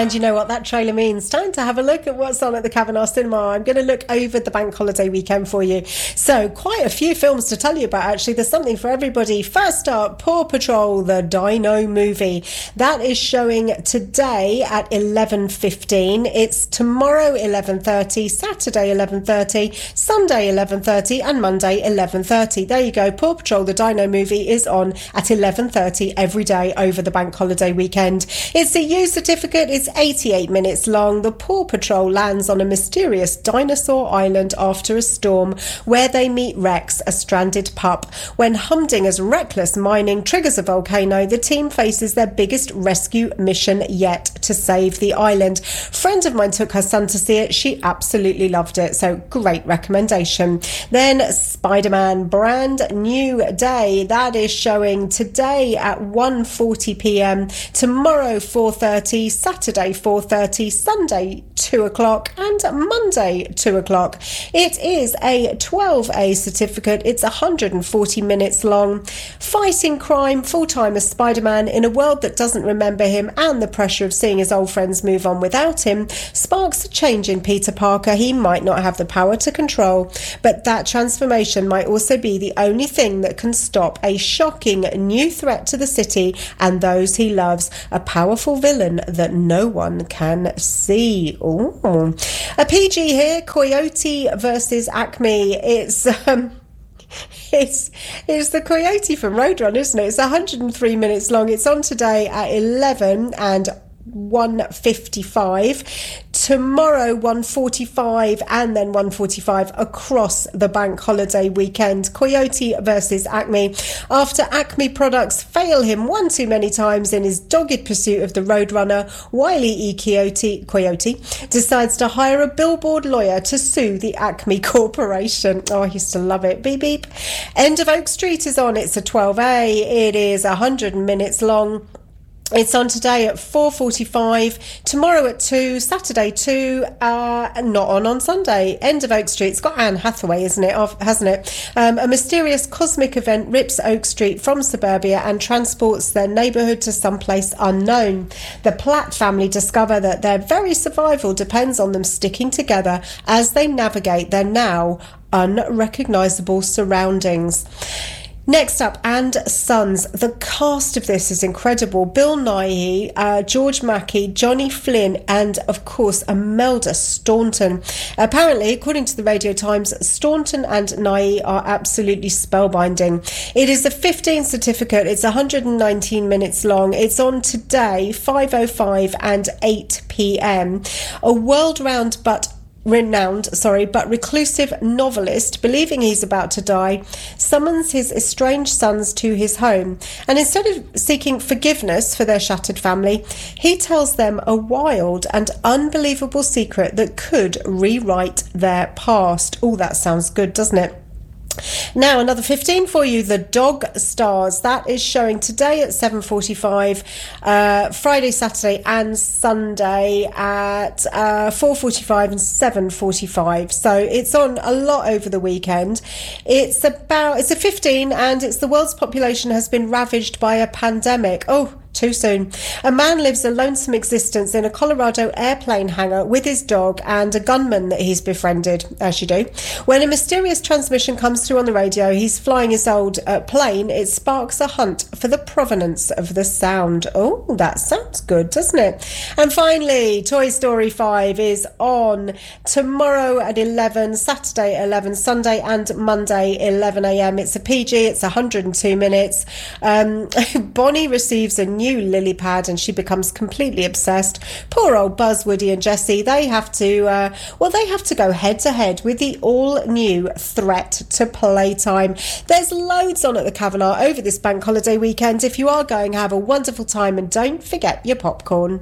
And you know what that trailer means? Time to have a look at what's on at the Cavanagh Cinema. I'm going to look over the bank holiday weekend for you. So quite a few films to tell you about, actually. There's something for everybody. First up, Paw Patrol, the Dino movie. That is showing today at 11:15. It's tomorrow 11:30, Saturday 11:30, Sunday 11:30 and Monday 11:30. There you go. Paw Patrol, the Dino movie is on at 11:30 every day over the bank holiday weekend. It's a U certificate. It's 88 minutes long. The Paw Patrol lands on a mysterious dinosaur island after a storm where they meet Rex, a stranded pup. When Humdinger's reckless mining triggers a volcano, the team faces their biggest rescue mission yet to save the island. A friend of mine took her son to see it. She absolutely loved it. So great recommendation. Then Spider-Man Brand New Day. That is showing today at 1:40 p.m. Tomorrow 4:30, Saturday 4:30, Sunday 2 o'clock and Monday 2 o'clock. It is a 12A certificate. It's 140 minutes long. Fighting crime full-time as Spider-Man in a world that doesn't remember him, and the pressure of seeing his old friends move on without him sparks a change in Peter Parker he might not have the power to control. But that transformation might also be the only thing that can stop a shocking new threat to the city and those he loves, a powerful villain that no one can see. Ooh. A PG here, Coyote versus Acme. It's the Coyote from Roadrunner, isn't it? It's 103 minutes long. It's on today at 11 and 1:55. Tomorrow 1:45 and then 1:45 across the bank holiday weekend. Coyote versus Acme. After Acme products fail him one too many times in his dogged pursuit of the Roadrunner, Wile E. Coyote decides to hire a billboard lawyer to sue the Acme Corporation. Oh, I used to love it. Beep beep. End of Oak Street is on. It's a 12A. It is 100 minutes long. It's on today at 4:45, tomorrow at 2, Saturday 2, not on Sunday. End of Oak Street. It's got Anne Hathaway, isn't it? Hasn't it? A mysterious cosmic event rips Oak Street from suburbia and transports their neighbourhood to someplace unknown. The Platt family discover that their very survival depends on them sticking together as they navigate their now unrecognisable surroundings. Next up, And Sons. The cast of this is incredible. Bill Nighy, George Mackey, Johnny Flynn, and of course Imelda Staunton. Apparently, according to the Radio Times, Staunton and Nighy are absolutely spellbinding. It is a 15 certificate. It's 119 minutes long. It's on today, 5:05 and 8 p.m. A world-renowned but reclusive novelist, believing he's about to die, summons his estranged sons to his home, and instead of seeking forgiveness for their shattered family, he tells them a wild and unbelievable secret that could rewrite their past. Oh, that sounds good, doesn't it? Now, another 15 for you, The Dog Stars. That is showing today at 7:45, Friday, Saturday and Sunday at 4:45 and 7:45. So it's on a lot over the weekend. It's a 15, and it's the world's population has been ravaged by a pandemic. Oh, too soon. A man lives a lonesome existence in a Colorado airplane hangar with his dog and a gunman that he's befriended, as you do. When a mysterious transmission comes through on the radio, he's flying his old plane. It sparks a hunt for the provenance of the sound. Oh, that sounds good, doesn't it? And finally, Toy Story 5 is on tomorrow at 11, Saturday 11, Sunday and Monday 11 a.m. It's a PG. It's 102 minutes. Bonnie receives a new lily pad and she becomes completely obsessed. Poor old Buzz, Woody and Jessie, they have to go head to head with the all new threat to playtime. There's loads on at the Cavanagh over this bank holiday weekend. If you are going, have a wonderful time and don't forget your popcorn.